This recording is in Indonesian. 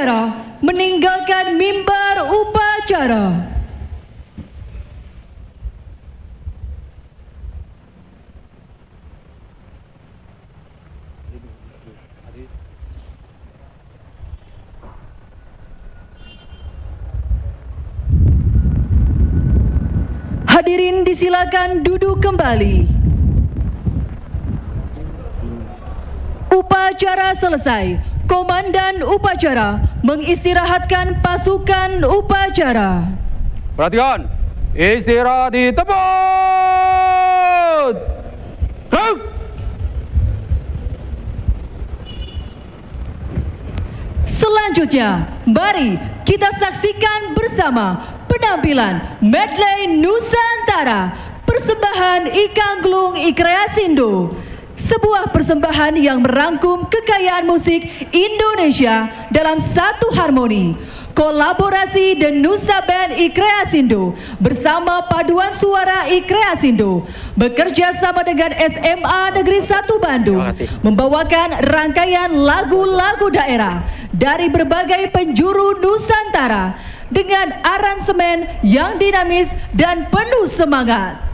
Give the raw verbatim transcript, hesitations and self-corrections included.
upacara meninggalkan mimbar upacara. Hadirin disilakan duduk kembali. Upacara selesai. Komandan upacara mengistirahatkan pasukan upacara. Perhatikan, istirahat di tempat. Selanjutnya, mari kita saksikan bersama penampilan medley Nusantara, persembahan Ikang Glung Ikreasindo. Sebuah persembahan yang merangkum kekayaan musik Indonesia dalam satu harmoni. Kolaborasi The Nusa Band Ikreasindo bersama Paduan Suara Ikreasindo bekerja sama dengan S M A Negeri satu Bandung membawakan rangkaian lagu-lagu daerah dari berbagai penjuru Nusantara dengan aransemen yang dinamis dan penuh semangat.